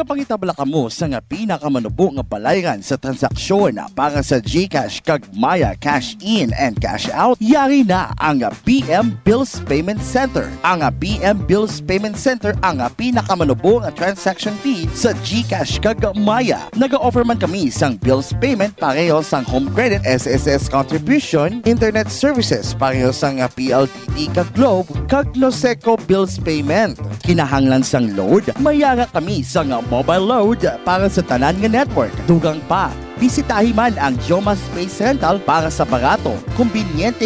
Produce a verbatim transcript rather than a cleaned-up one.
Nagapangitabla kamo sa nga pinakamanubo nga balayran sa transaksyon para sa GCash kag Maya Cash In and Cash Out. Yari na ang B M Bills Payment Center. Ang B M Bills Payment Center ang pinakamanubo nga transaction fee sa GCash kag Maya. Naga-offer man kami sang bills payment pareho sang home credit, S S S contribution, internet services pareho sang P L D T kag Globe kag Noseco bills payment. Kinahanglan sang load, mayara kami sang mobile load para sa tanan nga network. Dugang pa, bisitahi man ang Joma Space Rental para sa barato, kumbinyente